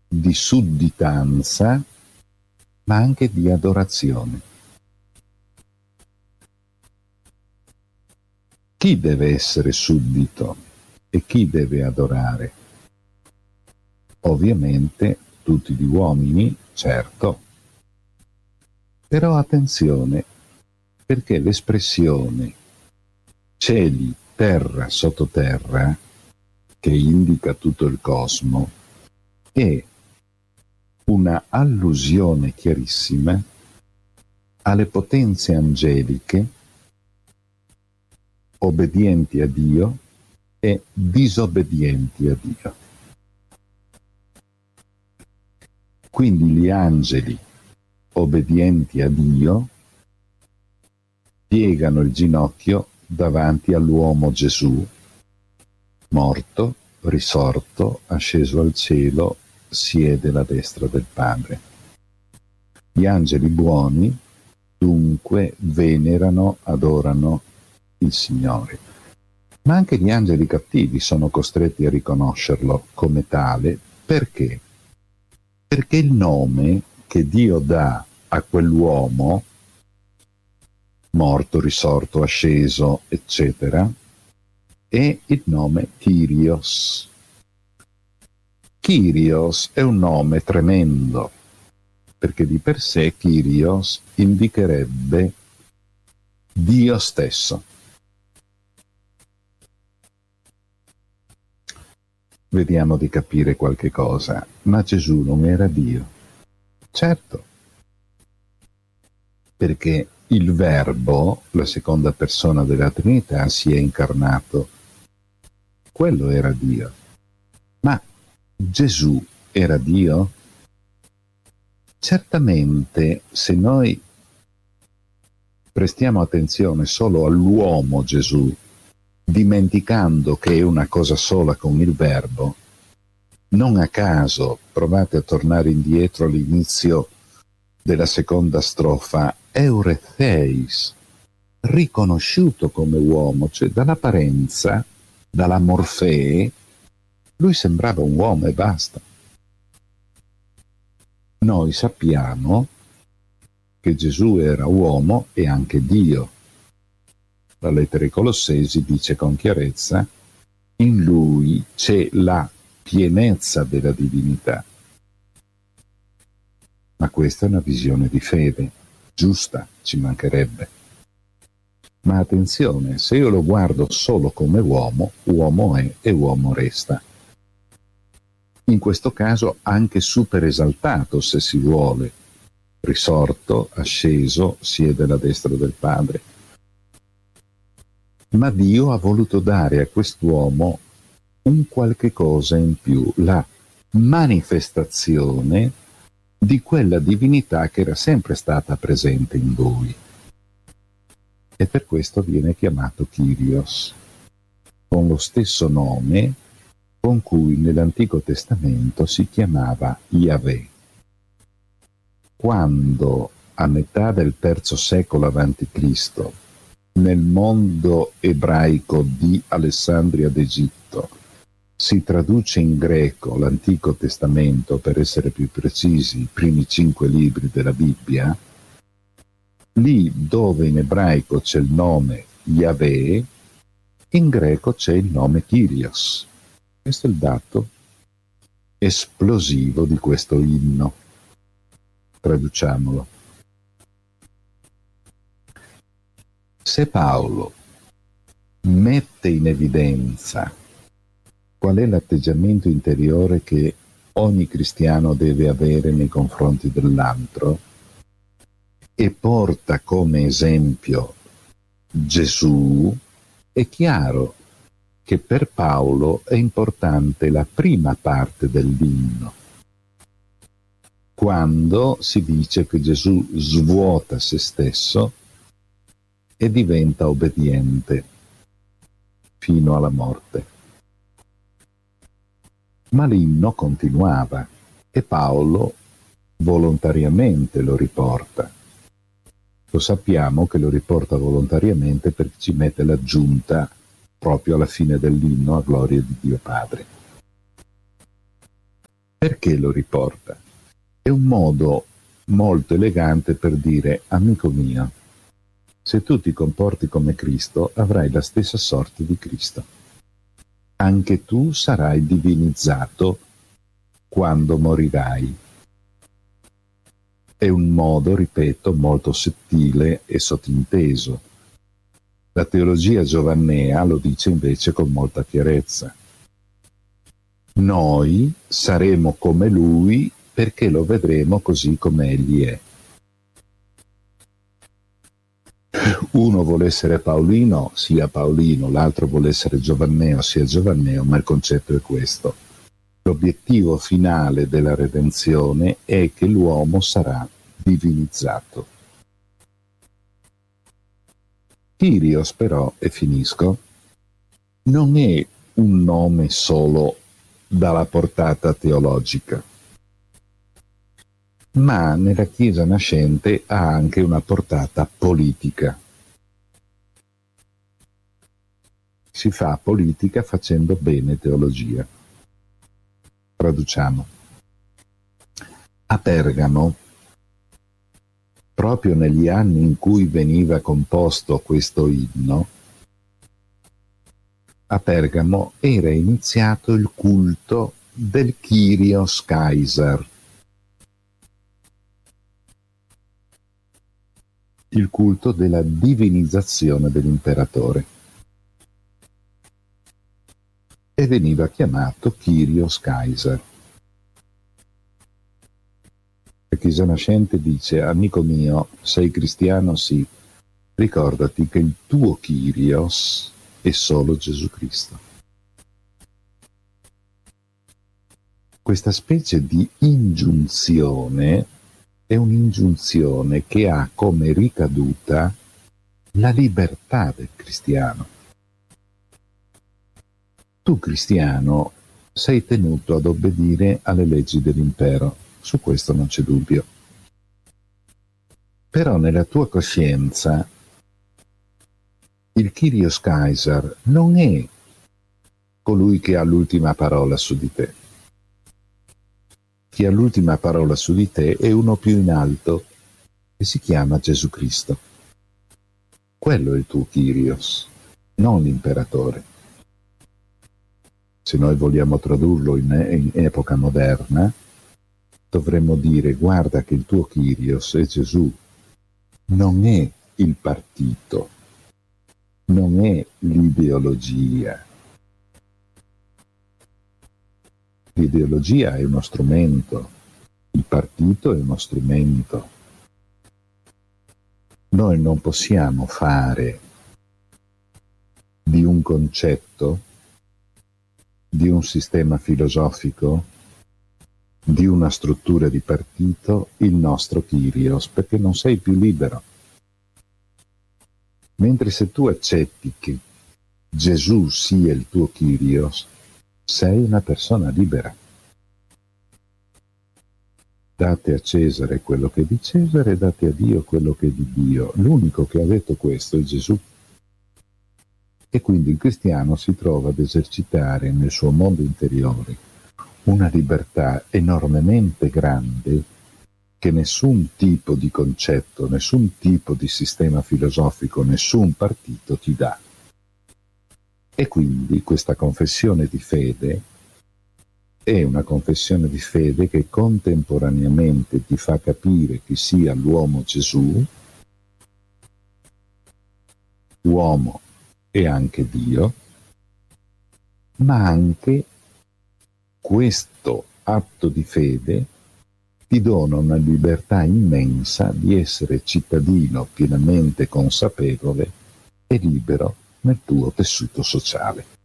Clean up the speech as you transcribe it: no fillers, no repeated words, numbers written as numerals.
di sudditanza, ma anche di adorazione. Chi deve essere suddito e chi deve adorare? Ovviamente tutti gli uomini, certo. Però attenzione, perché l'espressione cieli, terra, sottoterra, che indica tutto il cosmo, è una allusione chiarissima alle potenze angeliche obbedienti a Dio e disobbedienti a Dio. Quindi gli angeli obbedienti a Dio piegano il ginocchio davanti all'uomo Gesù, morto, risorto, asceso al cielo, siede alla destra del Padre. Gli angeli buoni, dunque, venerano, adorano il Signore. Ma anche gli angeli cattivi sono costretti a riconoscerlo come tale. Perché? Perché il nome che Dio dà a quell'uomo, morto, risorto, asceso, eccetera, è il nome Kyrios. Kyrios è un nome tremendo, perché di per sé Kyrios indicherebbe Dio stesso. Vediamo di capire qualche cosa. Ma Gesù non era Dio? Certo, perché il Verbo, la seconda persona della Trinità, si è incarnato. Quello era Dio. Ma Gesù era Dio? Certamente, se noi prestiamo attenzione solo all'uomo Gesù, dimenticando che è una cosa sola con il Verbo, non a caso, provate a tornare indietro all'inizio della seconda strofa, Euretheis, riconosciuto come uomo, cioè dall'apparenza, dalla morfee, lui sembrava un uomo e basta. Noi sappiamo che Gesù era uomo e anche Dio. La lettera ai Colossesi dice con chiarezza: in lui c'è la pienezza della divinità. Ma questa è una visione di fede, giusta, ci mancherebbe. Ma attenzione, se io lo guardo solo come uomo, uomo è e uomo resta. In questo caso anche super esaltato, se si vuole, risorto, asceso, siede alla destra del Padre. Ma Dio ha voluto dare a quest'uomo un qualche cosa in più, la manifestazione di quella divinità che era sempre stata presente in lui. E per questo viene chiamato Kyrios, con lo stesso nome con cui nell'Antico Testamento si chiamava Yahweh. Quando a metà del III secolo a.C., nel mondo ebraico di Alessandria d'Egitto, si traduce in greco l'Antico Testamento, per essere più precisi, i primi 5 libri della Bibbia, lì dove in ebraico c'è il nome Yahweh, in greco c'è il nome Kyrios. Questo è il dato esplosivo di questo inno. Traduciamolo. Se Paolo mette in evidenza qual è l'atteggiamento interiore che ogni cristiano deve avere nei confronti dell'altro e porta come esempio Gesù, è chiaro che per Paolo è importante la prima parte dell'inno, quando si dice che Gesù svuota se stesso e diventa obbediente fino alla morte. Ma l'inno continuava e Paolo volontariamente lo riporta. Lo sappiamo che lo riporta volontariamente perché ci mette l'aggiunta proprio alla fine dell'inno a gloria di Dio Padre. Perché lo riporta? È un modo molto elegante per dire: amico mio, se tu ti comporti come Cristo, avrai la stessa sorte di Cristo. Anche tu sarai divinizzato quando morirai. È un modo, ripeto, molto sottile e sottinteso. La teologia giovannea lo dice invece con molta chiarezza. Noi saremo come lui perché lo vedremo così come egli è. Uno vuole essere Paolino, sia Paolino, l'altro vuole essere Giovanneo, sia Giovanneo, ma il concetto è questo. L'obiettivo finale della redenzione è che l'uomo sarà divinizzato. Kyrios però, e finisco, non è un nome solo dalla portata teologica, ma nella Chiesa nascente ha anche una portata politica. Si fa politica facendo bene teologia. Traduciamo. A Pergamo, proprio negli anni in cui veniva composto questo inno, a Pergamo era iniziato il culto del Kyrios Kaiser, il culto della divinizzazione dell'imperatore, e veniva chiamato Kyrios Kaiser. La Chiesa nascente dice: amico mio, sei cristiano? Sì, ricordati che il tuo Kyrios è solo Gesù Cristo. Questa specie di ingiunzione è un'ingiunzione che ha come ricaduta la libertà del cristiano. Tu, cristiano, sei tenuto ad obbedire alle leggi dell'impero, su questo non c'è dubbio. Però nella tua coscienza il Kyrios Kaiser non è colui che ha l'ultima parola su di te. Chi ha l'ultima parola su di te è uno più in alto, che si chiama Gesù Cristo. Quello è il tuo Kyrios, non l'imperatore. Se noi vogliamo tradurlo in epoca moderna, dovremmo dire: guarda che il tuo Kyrios è Gesù, non è il partito, non è l'ideologia. L'ideologia è uno strumento, il partito è uno strumento. Noi non possiamo fare di un concetto, di un sistema filosofico, di una struttura di partito il nostro Kyrios, perché non sei più libero. Mentre se tu accetti che Gesù sia il tuo Kyrios, sei una persona libera. Date a Cesare quello che è di Cesare, date a Dio quello che è di Dio. L'unico che ha detto questo è Gesù. E quindi il cristiano si trova ad esercitare nel suo mondo interiore una libertà enormemente grande che nessun tipo di concetto, nessun tipo di sistema filosofico, nessun partito ti dà. E quindi questa confessione di fede è una confessione di fede che contemporaneamente ti fa capire chi sia l'uomo Gesù, uomo e anche Dio, ma anche questo atto di fede ti dona una libertà immensa di essere cittadino pienamente consapevole e libero nel tuo tessuto sociale.